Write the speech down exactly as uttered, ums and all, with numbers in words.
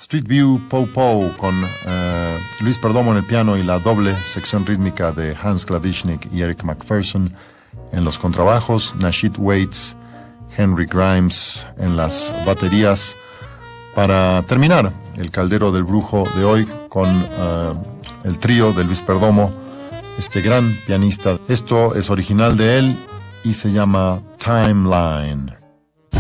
Street View Pow Pow con uh, Luis Perdomo en el piano y la doble sección rítmica de Hans Klawischnik y Eric McPherson en los contrabajos, Nasheed Waits, Henry Grimes en las baterías, para terminar el Caldero del Brujo de hoy con uh, el trío de Luis Perdomo, este gran pianista. Esto es original de él y se llama Timeline.